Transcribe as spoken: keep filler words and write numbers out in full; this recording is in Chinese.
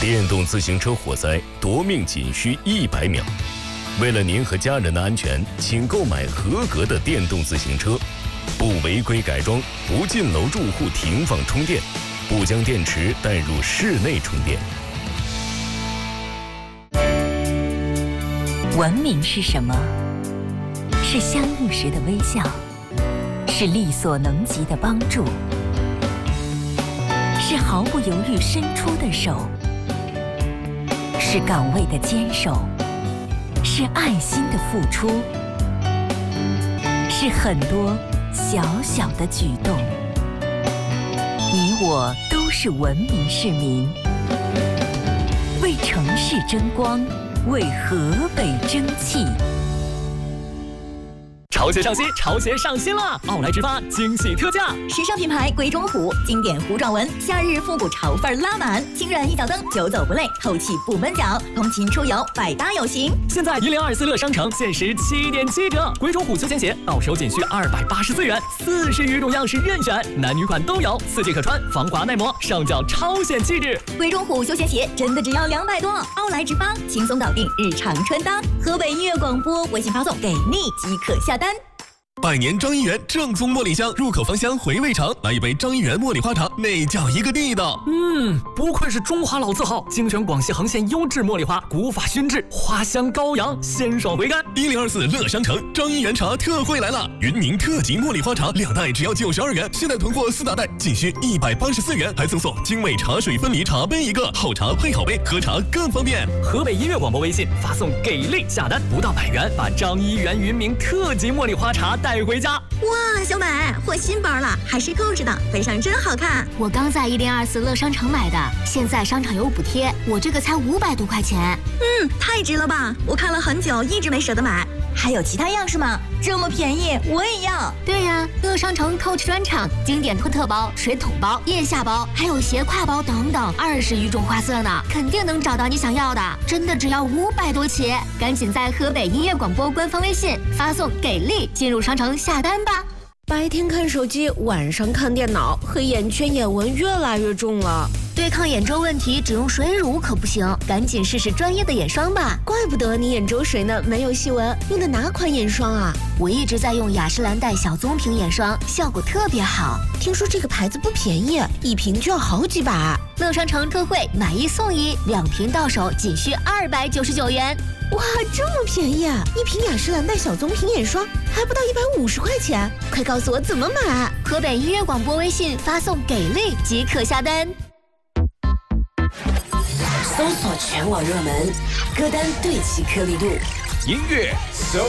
电动自行车火灾夺命仅需一百秒。为了您和家人的安全，请购买合格的电动自行车，不违规改装，不进楼住户停放充电，不将电池带入室内充电。 文明是什么？是相遇时的微笑，是力所能及的帮助，是毫不犹豫伸出的手，是岗位的坚守，是爱心的付出，是很多小小的举动。你我都是文明市民，为城市争光，为河北争气。 潮鞋上新，潮鞋上新了！奥莱直发惊喜特价， 时尚品牌鬼冢虎，经典糊状纹，夏日复古潮范拉满，轻软一脚蹬，久走不累，透气不闷脚，通勤出游百搭有型。 现在一零二四乐商城限时七点七折，鬼冢虎休闲鞋到手仅需二百八十四元，四十余种样式任选，男女款都有，四季可穿，防滑耐磨，上脚超显气质。 鬼冢虎休闲鞋真的只要两百多，奥莱直发轻松搞定日常穿搭。河北音乐广播微信发送给你即可下单。 百年张一元正宗茉莉香，入口芳香，回味长。来一杯张一元茉莉花茶，那叫一个地道。 嗯，不愧是中华老字号，精选广西恒县优质茉莉花，古法熏制，花香高扬，鲜爽回甘。 一零二四乐商城张一元茶特惠来了，云宁特级茉莉花茶两袋只要九十二元，现在囤货四大袋仅需一百八十四元，还赠送精美茶水分离茶杯一个，好茶配好杯，喝茶更方便。 河北音乐广播微信发送给力下单，不到百元，把张一元云明特级茉莉花茶带回家。 哇，小买获新包了，还是购置的，背上真好看。 我刚在一零二四乐商城买的，现在商场有补贴，我这个才五百多块钱。 嗯，太值了吧！我看了很久，一直没舍得买。还有其他样式吗？这么便宜，我也要。 对呀，乐商城 Coach 专场，经典托特包、水桶包、腋下包，还有斜挎包等等，二十余种花色呢，肯定能找到你想要的。真的只要五百多起，赶紧在河北音乐广播官方微信发送给力，进入商城下单吧。 白天看手机，晚上看电脑，黑眼圈、眼纹越来越重了。 对抗眼周问题，只用水乳可不行，赶紧试试专业的眼霜吧。 怪不得你眼周水呢没有细纹，用的哪款眼霜啊？ 我一直在用雅诗兰黛小棕瓶眼霜，效果特别好。 听说这个牌子不便宜，一瓶就要好几百。 乐商城特惠，买一送一，两瓶到手仅需二百九十九元。 哇，这么便宜啊！一瓶雅诗兰黛小棕瓶眼霜还不到一百五十块钱，快告诉我怎么买！ 河北音乐广播微信发送给力即可下单。 搜索全网热门歌单，对齐颗粒度， 音乐。